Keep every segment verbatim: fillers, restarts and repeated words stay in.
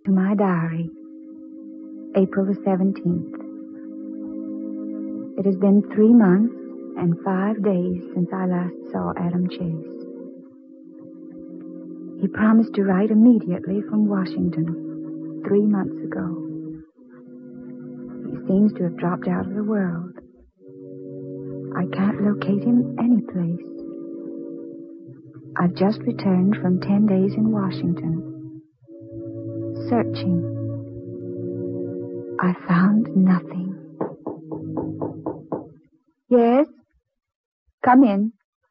To my diary, April the seventeenth. It has been three months and five days since I last saw Adam Chase. He promised to write immediately from Washington three months ago. He seems to have dropped out of the world. I can't locate him any place. I've just returned from ten days in Washington. Searching. I found nothing. Yes? Come in.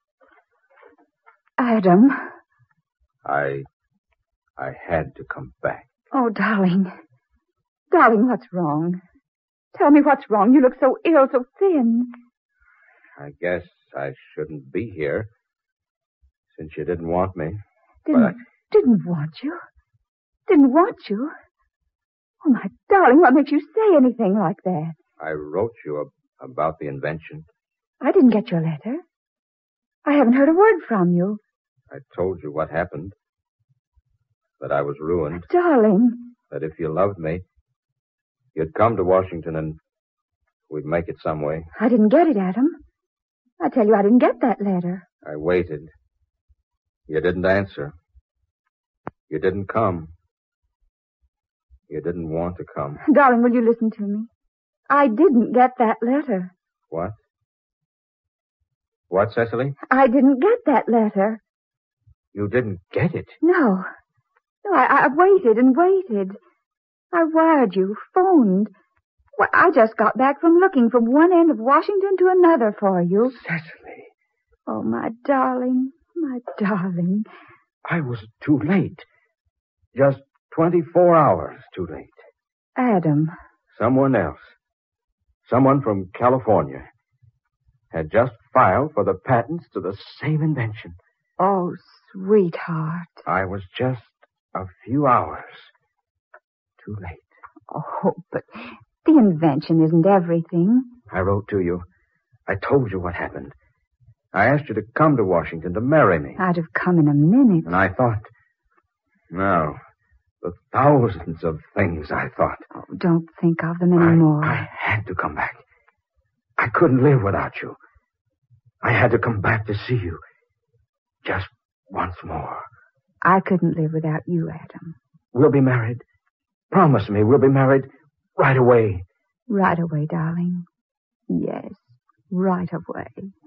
Adam. I... I had to come back. Oh, darling. Darling, what's wrong? Tell me what's wrong. You look so ill, so thin. I guess I shouldn't be here, since you didn't want me. Didn't, but I... didn't want you? Didn't want you? Oh, my darling, what makes you say anything like that? I wrote you ab- about the invention. I didn't get your letter. I haven't heard a word from you. I told you what happened. That I was ruined. Darling. That if you loved me, you'd come to Washington and we'd make it some way. I didn't get it, Adam. I tell you, I didn't get that letter. I waited. You didn't answer. You didn't come. You didn't want to come. Darling, will you listen to me? I didn't get that letter. What? What, Cecily? I didn't get that letter. You didn't get it? No. No, I, I waited and waited. I wired you, phoned. Well, I just got back from looking from one end of Washington to another for you. Cecily. Oh, my darling, my darling. I was too late. Just twenty-four hours too late. Adam. Someone else. Someone from California had just filed for the patents to the same invention. Oh, sweetheart. I was just a few hours too late. Oh, but the invention isn't everything. I wrote to you. I told you what happened. I asked you to come to Washington to marry me. I'd have come in a minute. And I thought, no, the thousands of things I thought. Oh, don't think of them anymore. I, I had to come back. I couldn't live without you. I had to come back to see you. Just once more. I couldn't live without you, Adam. We'll be married. Promise me we'll be married right away. Right away, darling. Yes, right away.